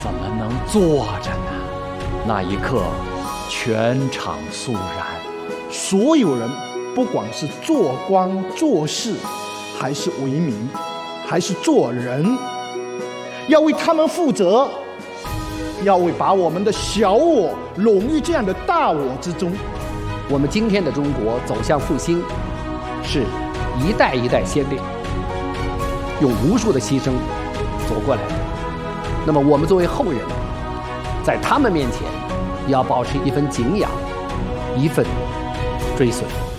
怎么能坐着呢？那一刻，全场肃然。 所有人，不管是做官做事，还是为民，还是做人，要为他们负责，要为把我们的小我拢于这样的大我之中。 我们今天的中国走向复兴，是一代一代先烈用无数的牺牲走过来的。那么我们作为后人，在他们面前也要保持一份敬仰，一份追随。